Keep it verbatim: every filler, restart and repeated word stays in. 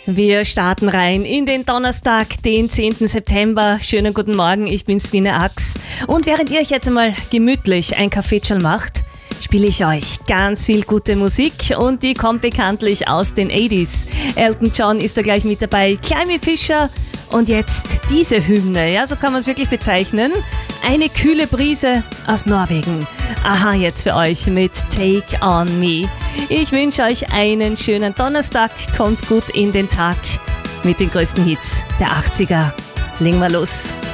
Wir starten rein in den Donnerstag, den zehnten September. Schönen guten Morgen, ich bin Stine Ax. Und während ihr euch jetzt einmal gemütlich ein Kaffeetschal macht, spiele ich euch ganz viel gute Musik und die kommt bekanntlich aus den achtziger. Elton John ist da gleich mit dabei, Climie Fischer und jetzt diese Hymne, ja, so kann man es wirklich bezeichnen. Eine kühle Brise aus Norwegen. Aha, jetzt für euch mit Take On Me. Ich wünsche euch einen schönen Donnerstag, kommt gut in den Tag mit den größten Hits der achtziger. Legen wir los.